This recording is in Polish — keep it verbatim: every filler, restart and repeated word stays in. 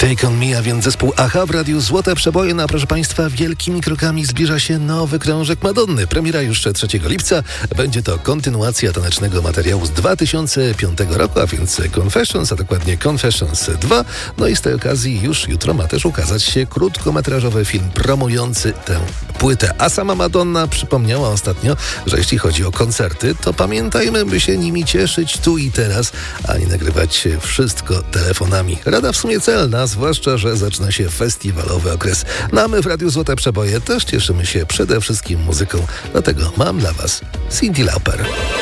Take On Me, a więc zespół Aha w Radiu Złote Przeboje. No a proszę Państwa, wielkimi krokami zbliża się nowy krążek Madonny. Premiera już trzeciego lipca. Będzie to kontynuacja tanecznego materiału z dwa tysiące piątego roku, a więc Confessions, a dokładnie Confessions dwa. No i z tej okazji już jutro ma też ukazać się krótkometrażowy film promujący tę płytę. A sama Madonna przypomniała ostatnio, że jeśli chodzi o koncerty, to pamiętajmy, by się nimi cieszyć tu i teraz, a nie nagrywać wszystko telefonami. Rada w sumie celna, zwłaszcza że zaczyna się festiwalowy okres. No a my w Radiu Złote Przeboje też cieszymy się przede wszystkim muzyką, dlatego mam dla Was Cyndi Lauper.